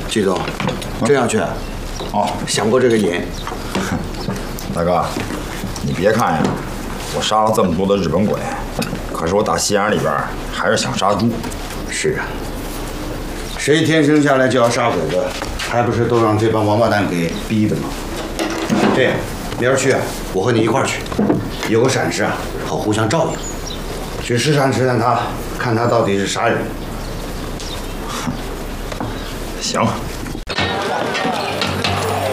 季总，这样去，想过这个瘾。 大哥，你别看呀，我杀了这么多的日本鬼，可是我打心眼里边还是想杀猪。 是啊，谁天生下来就要杀鬼的，还不是都让这帮王八蛋给逼的吗？这样，明儿去，我和你一块儿去，有个闪失啊，好互相照应。去试探他，看他到底是啥人。 行。